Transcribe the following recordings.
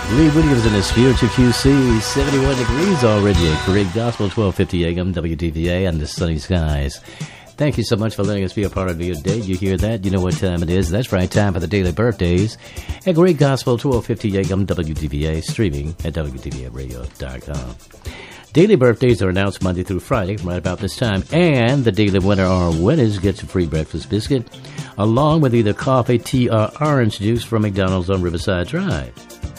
Lee Williams in his Future QC, 71 degrees already at Great Gospel, 1250 AM, WDVA, and the sunny skies. Thank you so much for letting us be a part of your day. You hear that? You know what time it is. That's right, time for the daily birthdays at Great Gospel, 1250 AM, WDVA, streaming at WDVAradio.com. Daily birthdays are announced Monday through Friday, right about this time, and the daily winner or winners gets a free breakfast biscuit, along with either coffee, tea, or orange juice from McDonald's on Riverside Drive.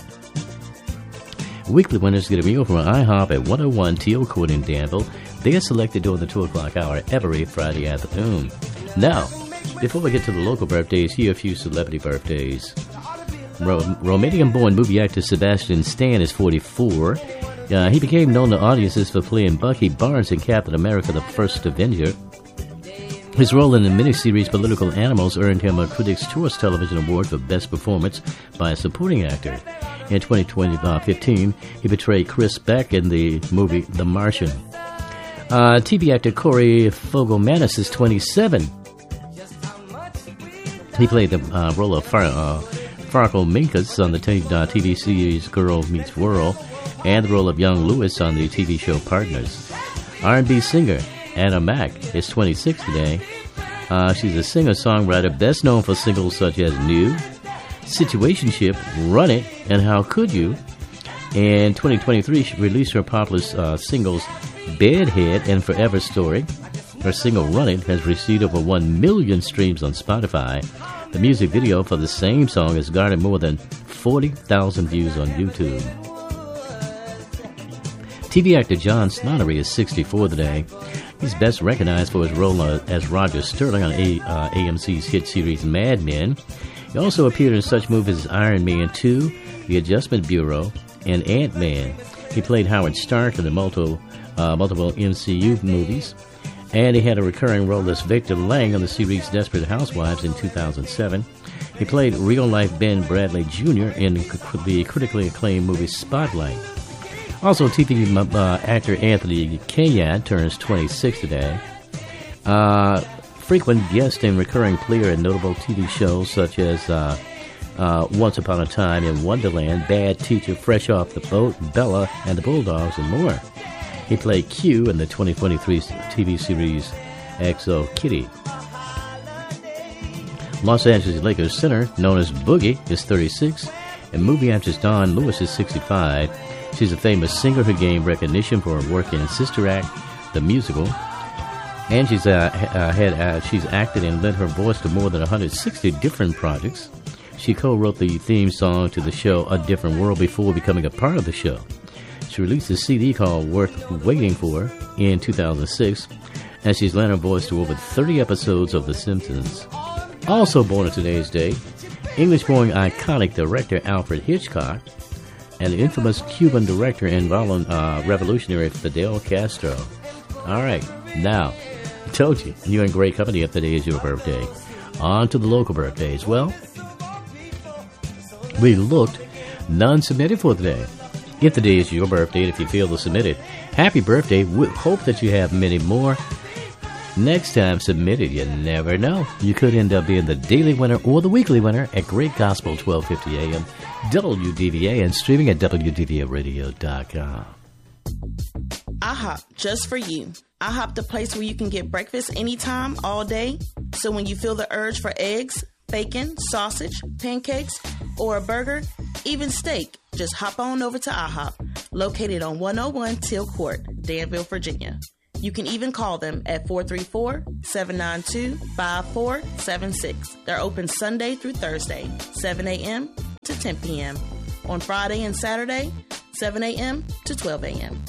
Weekly winners get a meal from IHOP at 101 Teal Court in Danville. They are selected during the 2 o'clock hour every Friday afternoon. Now, before we get to the local birthdays, here are a few celebrity birthdays. Romanian-born movie actor Sebastian Stan is 44. He became known to audiences for playing Bucky Barnes in Captain America: The First Avenger. His role in the miniseries Political Animals earned him a Critics' Choice Television Award for Best Performance by a Supporting Actor. In 2015, he portrayed Chris Beck in the movie The Martian. TV actor Corey Fogelmanis is 27. He played the role of Farkle Minkus on the TV series Girl Meets World, and the role of young Lewis on the TV show Partners. R&B singer Anna Mack is 26 today. She's a singer-songwriter best known for singles such as New, Situationship, Run It, and How Could You. In 2023, she released her popular singles Bedhead and Forever Story. Her single Run It has received over 1 million streams on Spotify. The music video for the same song has garnered more than 40,000 views on YouTube. TV actor John Slattery is 64 today. He's best recognized for his role as Roger Sterling on AMC's hit series Mad Men. He also appeared in such movies as Iron Man 2, The Adjustment Bureau, and Ant-Man. He played Howard Stark in the multiple MCU movies, and he had a recurring role as Victor Lang on the series Desperate Housewives in 2007. He played real-life Ben Bradley Jr. in the critically acclaimed movie Spotlight. Also, TV actor Anthony Kayad turns 26 today. Frequent guest and recurring player in notable TV shows such as Once Upon a Time in Wonderland, Bad Teacher, Fresh Off the Boat, Bella and the Bulldogs, and more. He played Q in the 2023 TV series XO Kitty. Los Angeles Lakers center, known as Boogie, is 36, and movie actress Dawn Lewis is 65. She's a famous singer who gained recognition for her work in Sister Act, the musical, and she's acted and lent her voice to more than 160 different projects. She co-wrote the theme song to the show A Different World before becoming a part of the show. She released a CD called Worth Waiting For in 2006, and she's lent her voice to over 30 episodes of The Simpsons. Also born on today's date, English-born iconic director Alfred Hitchcock, and the infamous Cuban director and revolutionary Fidel Castro. All right, now, I told you, you're in great company if today is your birthday. On to the local birthdays. Well, we looked, none submitted for today. If today is your birthday, and if you feel to submit it, happy birthday. We hope that you have many more. Next time submitted, you never know. You could end up being the daily winner or the weekly winner at Great Gospel 1250 AM, WDVA, and streaming at WDVAradio.com. IHOP, just for you. IHOP, the place where you can get breakfast anytime, all day. So when you feel the urge for eggs, bacon, sausage, pancakes, or a burger, even steak, just hop on over to IHOP, located on 101 Teal Court, Danville, Virginia. You can even call them at 434-792-5476. They're open Sunday through Thursday, 7 a.m. to 10 p.m. On Friday and Saturday, 7 a.m. to 12 a.m.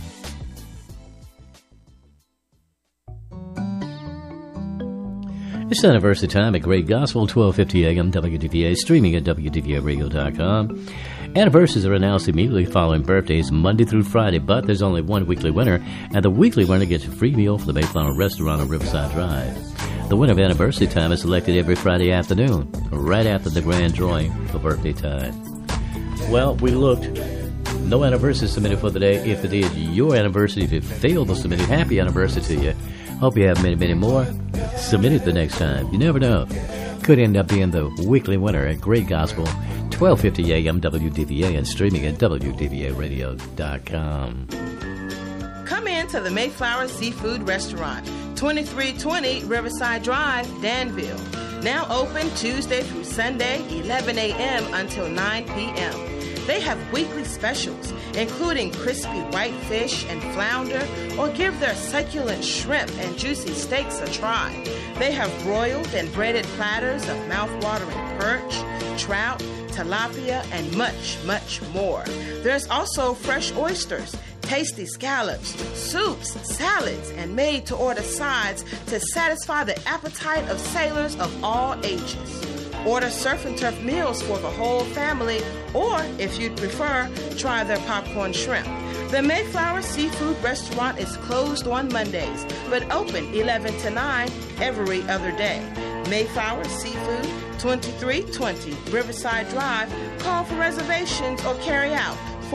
It's anniversary time at Great Gospel, 1250 AM, WDVA, streaming at WDVAradio.com. Anniversaries are announced immediately following birthdays, Monday through Friday, but there's only one weekly winner, and the weekly winner gets a free meal from the Mayflower Restaurant on Riverside Drive. The winner of anniversary time is selected every Friday afternoon, right after the grand drawing for birthday time. Well, we looked. No anniversary submitted for the day. If it is your anniversary, if you failed to submit it, happy anniversary to you. Hope you have many, many more. Submit it the next time. You never know. Could end up being the weekly winner at Great Gospel 1250 AM WDVA and streaming at WDVAradio.com. Come in to the Mayflower Seafood Restaurant, 2320 Riverside Drive, Danville. Now open Tuesday through Sunday, 11 a.m. until 9 p.m. They have weekly specials, including crispy white fish and flounder, or give their succulent shrimp and juicy steaks a try. They have broiled and breaded platters of mouth-watering perch, trout, tilapia, and much, much more. There's also fresh oysters, tasty scallops, soups, salads, and made-to-order sides to satisfy the appetite of sailors of all ages. Order surf and turf meals for the whole family, or, if you'd prefer, try their popcorn shrimp. The Mayflower Seafood Restaurant is closed on Mondays, but open 11 to 9 every other day. Mayflower Seafood, 2320 Riverside Drive. Call for reservations or carry out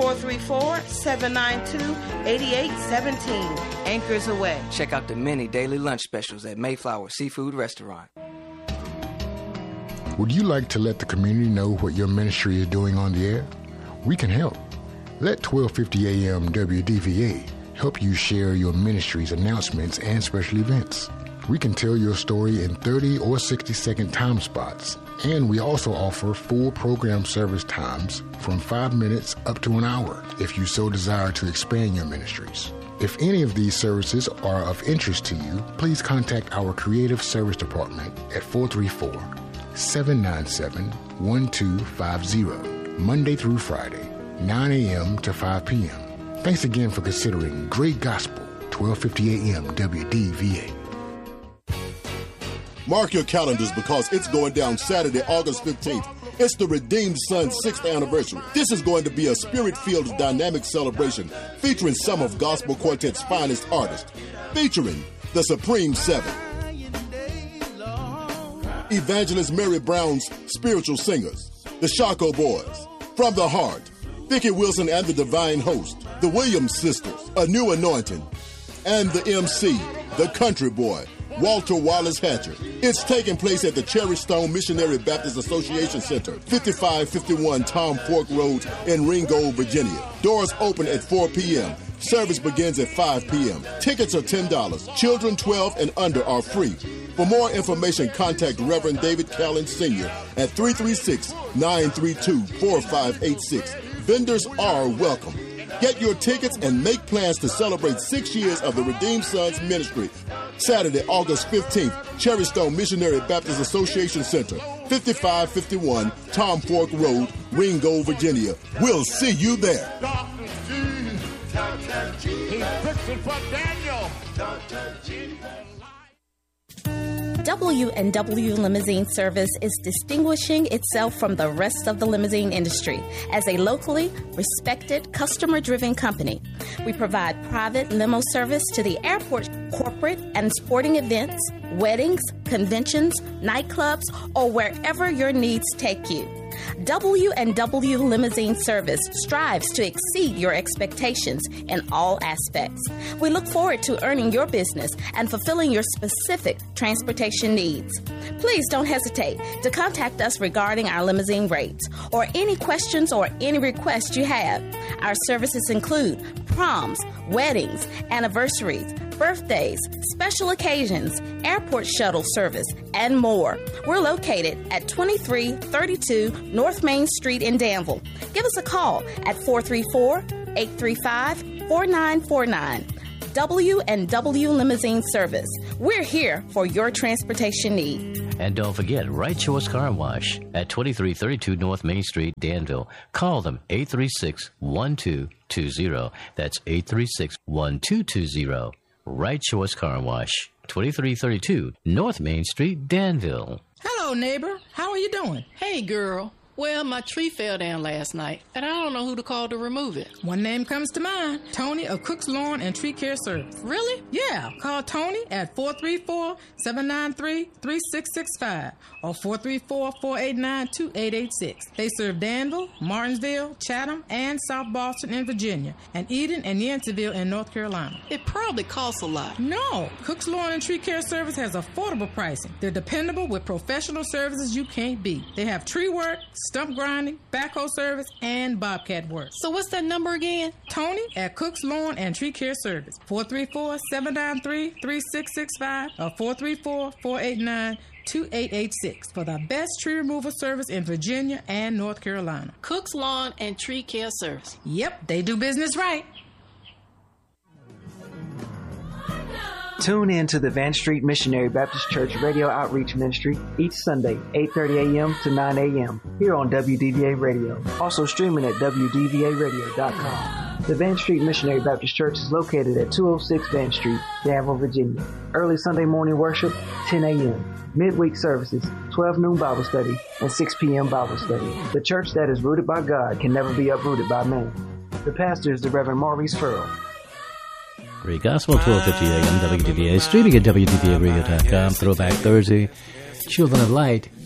434-792-8817. Anchors away. Check out the many daily lunch specials at Mayflower Seafood Restaurant. Would you like to let the community know what your ministry is doing on the air? We can help. Let 1250 AM WDVA help you share your ministry's announcements and special events. We can tell your story in 30 or 60-second time spots, and we also offer full program service times from 5 minutes up to an hour if you so desire to expand your ministries. If any of these services are of interest to you, please contact our Creative Service Department at 434-797-1250, Monday through Friday, 9 a.m. to 5 p.m. Thanks again for considering Great Gospel, 1250 AM WDVA. Mark your calendars because it's going down Saturday, August 15th. It's the Redeemed Son's 6th anniversary. This is going to be a spirit-filled, dynamic celebration featuring some of Gospel Quartet's finest artists, featuring the Supreme Seven, Evangelist Mary Brown's spiritual singers, the Shaco Boys, From the Heart, Vicki Wilson and the Divine Host, the Williams Sisters, A New Anointing, and the MC, the Country Boy, Walter Wallace Hatcher. It's taking place at the Cherry Stone Missionary Baptist Association Center, 5551 Tom Fork Road in Ringgold, Virginia. Doors open at 4 p.m. Service begins at 5 p.m. Tickets are $10. Children 12 and under are free. For more information, contact Reverend David Callen Sr. at 336-932-4586. Vendors are welcome. Get your tickets and make plans to celebrate 6 years of the Redeemed Sons Ministry. Saturday, August 15th, Cherry Stone Missionary Baptist Association Center, 5551 Tom Fork Road, Ringgold, Virginia. We'll see you there. Dr. G, he's fixing for Daniel. Dr. G. W&W Limousine Service is distinguishing itself from the rest of the limousine industry as a locally respected, customer-driven company. We provide private limo service to the airport, corporate and sporting events, weddings, conventions, nightclubs, or wherever your needs take you. W&W Limousine Service strives to exceed your expectations in all aspects. We look forward to earning your business and fulfilling your specific transportation needs. Please don't hesitate to contact us regarding our limousine rates or any questions or any requests you have. Our services include proms, weddings, anniversaries, birthdays, special occasions, airport shuttle service, and more. We're located at 2332 North Main Street in Danville. Give us a call at 434-835-4949. W&W Limousine Service. We're here for your transportation need. And don't forget, Right Choice Car Wash at 2332 North Main Street, Danville. Call them 836-1220. That's 836-1220. Right Choice Car Wash, 2332 North Main Street, Danville. Hello, neighbor. How are you doing? Hey, girl. Well, my tree fell down last night, and I don't know who to call to remove it. One name comes to mind. Tony of Cook's Lawn and Tree Care Service. Really? Yeah. Call Tony at 434-793-3665 or 434-489-2886. They serve Danville, Martinsville, Chatham, and South Boston in Virginia, and Eden and Yanceyville in North Carolina. It probably costs a lot. No. Cook's Lawn and Tree Care Service has affordable pricing. They're dependable with professional services you can't beat. They have tree work, stump grinding, backhoe service, and bobcat work. So what's that number again? Tony at Cook's Lawn and Tree Care Service, 434-793-3665 or 434-489-2886 for the best tree removal service in Virginia and North Carolina. Cook's Lawn and Tree Care Service. Yep, they do business right. Tune in to the Van Street Missionary Baptist Church Radio Outreach Ministry each Sunday, 8:30 a.m. to 9 a.m. here on WDVA Radio. Also streaming at WDVAradio.com. The Van Street Missionary Baptist Church is located at 206 Van Street, Danville, Virginia. Early Sunday morning worship, 10 a.m. Midweek services, 12 noon Bible study, and 6 p.m. Bible study. The church that is rooted by God can never be uprooted by man. The pastor is the Reverend Maurice Furrow. Great Gospel, 1250 AM, WDVA, streaming at WDVAradio.com. Throwback Thursday, Children of Light.